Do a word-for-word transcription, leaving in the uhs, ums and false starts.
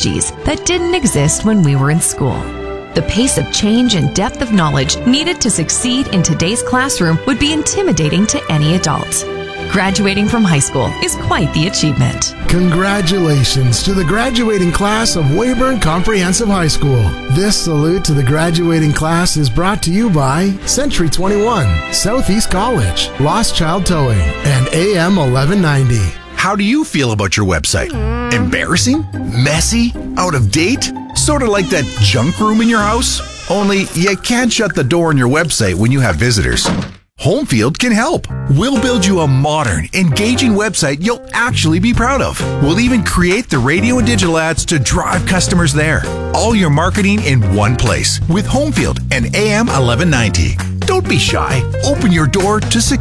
technologies that didn't exist when we were in school. The pace of change and depth of knowledge needed to succeed in today's classroom would be intimidating to any adult. Graduating from high school is quite the achievement. Congratulations to the graduating class of Weyburn Comprehensive High School. This salute to the graduating class is brought to you by Century twenty-one, Southeast College, Lost Child Towing, and A M eleven ninety. How do you feel about your website? Embarrassing? Messy? Out of date? Sort of like that junk room in your house? Only you can't shut the door on your website when you have visitors. Homefield can help. We'll build you a modern, engaging website you'll actually be proud of. We'll even create the radio and digital ads to drive customers there. All your marketing in one place with Homefield and A M eleven ninety. Don't be shy. Open your door to success.